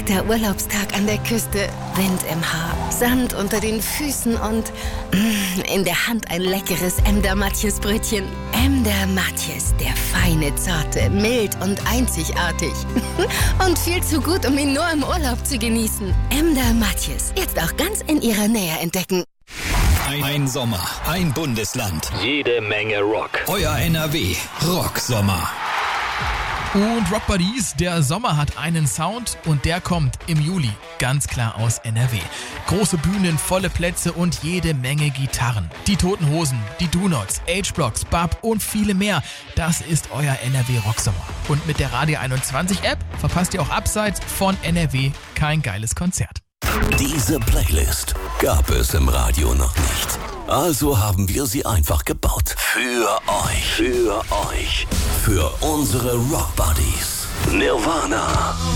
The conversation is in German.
perfekter Urlaubstag an der Küste. Wind im Haar, Sand unter den Füßen und in der Hand ein leckeres Emder Matjes-Brötchen. Emder Matjes, der feine, zarte, mild und einzigartig. Und viel zu gut, um ihn nur im Urlaub zu genießen. Emder Matjes, jetzt auch ganz in ihrer Nähe entdecken. Ein Sommer, ein Bundesland, jede Menge Rock. Euer NRW Rocksommer. Und Rock Buddies, der Sommer hat einen Sound und der kommt im Juli, ganz klar aus NRW. Große Bühnen, volle Plätze und jede Menge Gitarren. Die Toten Hosen, die Do-Nots, H-Blocks, Bab und viele mehr. Das ist euer NRW Rocksommer. Und mit der Radio 21 App verpasst ihr auch abseits von NRW kein geiles Konzert. Diese Playlist gab es im Radio noch nicht. Also haben wir sie einfach gebaut. Für euch. Für unsere Rock Buddies. Nirvana,